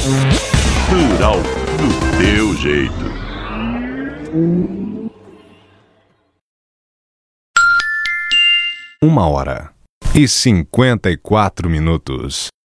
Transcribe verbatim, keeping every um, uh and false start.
Rural do teu jeito. Uma hora e cinquenta e quatro minutos.